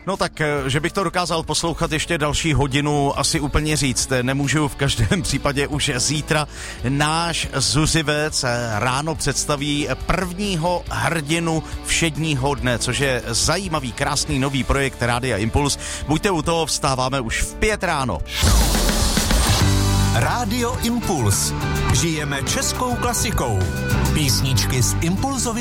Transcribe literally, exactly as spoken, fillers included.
No tak, že bych to dokázal poslouchat ještě další hodinu, asi úplně říct nemůžu, v každém případě už zítra náš Zuzivec ráno představí prvního hrdinu všedního dne, což je zajímavý, krásný nový projekt Rádia Impuls. Buďte u toho, vstáváme už v pět ráno. Rádio Impuls. Žijeme českou klasikou. Písničky z Impulzovy